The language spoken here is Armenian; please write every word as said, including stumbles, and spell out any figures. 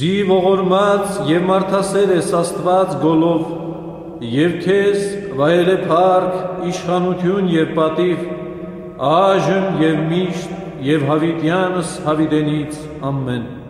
Զի ողորմած և մարդասեր ես Աստված գոլով, և քեզ վայել է փառք, իշխանություն և պատիվ, այժմ և միշտ և հավիտյանս հավիտենից ամեն։